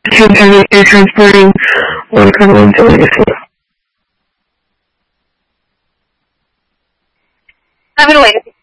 You're transporting one column to legacy. I'm in legacy.